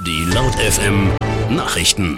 Die Laut FM Nachrichten.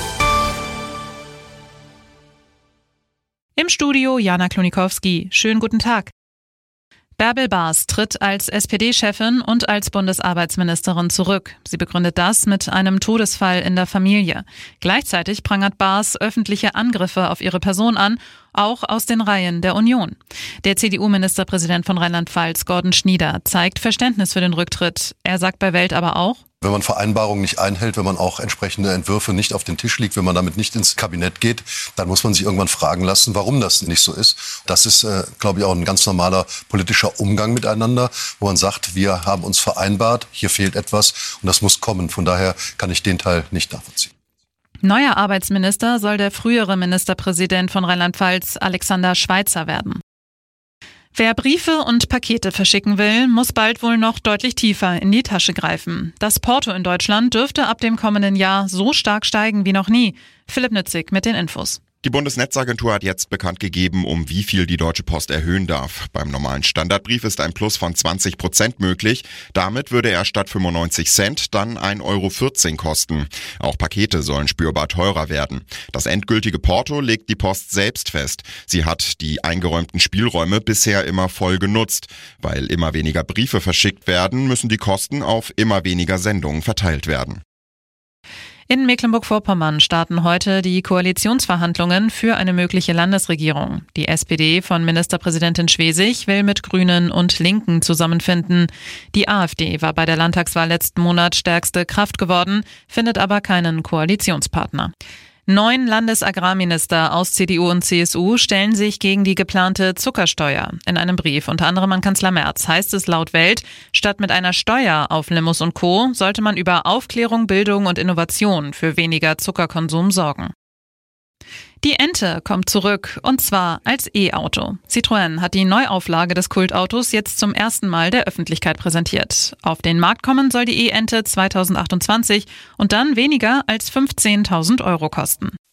Im Studio Jana Klonikowski. Schönen guten Tag. Bärbel Baas tritt als SPD-Chefin und als Bundesarbeitsministerin zurück. Sie begründet das mit einem Todesfall in der Familie. Gleichzeitig prangert Baas öffentliche Angriffe auf ihre Person an, auch aus den Reihen der Union. Der CDU-Ministerpräsident von Rheinland-Pfalz, Gordon Schnieder, zeigt Verständnis für den Rücktritt. Er sagt bei Welt aber auch: Wenn man Vereinbarungen nicht einhält, wenn man auch entsprechende Entwürfe nicht auf den Tisch legt, wenn man damit nicht ins Kabinett geht, dann muss man sich irgendwann fragen lassen, warum das nicht so ist. Das ist, glaube ich, auch ein ganz normaler politischer Umgang miteinander, wo man sagt, wir haben uns vereinbart, hier fehlt etwas und das muss kommen. Von daher kann ich den Teil nicht nachvollziehen. Neuer Arbeitsminister soll der frühere Ministerpräsident von Rheinland-Pfalz, Alexander Schweitzer, werden. Wer Briefe und Pakete verschicken will, muss bald wohl noch deutlich tiefer in die Tasche greifen. Das Porto in Deutschland dürfte ab dem kommenden Jahr so stark steigen wie noch nie. Philipp Nützig mit den Infos. Die Bundesnetzagentur hat jetzt bekannt gegeben, um wie viel die Deutsche Post erhöhen darf. Beim normalen Standardbrief ist ein Plus von 20% möglich. Damit würde er statt 95 Cent dann 1,14 € kosten. Auch Pakete sollen spürbar teurer werden. Das endgültige Porto legt die Post selbst fest. Sie hat die eingeräumten Spielräume bisher immer voll genutzt. Weil immer weniger Briefe verschickt werden, müssen die Kosten auf immer weniger Sendungen verteilt werden. In Mecklenburg-Vorpommern starten heute die Koalitionsverhandlungen für eine mögliche Landesregierung. Die SPD von Ministerpräsidentin Schwesig will mit Grünen und Linken zusammenfinden. Die AfD war bei der Landtagswahl letzten Monat stärkste Kraft geworden, findet aber keinen Koalitionspartner. 9 Landesagrarminister aus CDU und CSU stellen sich gegen die geplante Zuckersteuer. In einem Brief unter anderem an Kanzler Merz heißt es laut Welt, statt mit einer Steuer auf Limous und Co. sollte man über Aufklärung, Bildung und Innovation für weniger Zuckerkonsum sorgen. Die Ente kommt zurück, und zwar als E-Auto. Citroën hat die Neuauflage des Kultautos jetzt zum ersten Mal der Öffentlichkeit präsentiert. Auf den Markt kommen soll die E-Ente 2028 und dann weniger als 15.000 € kosten.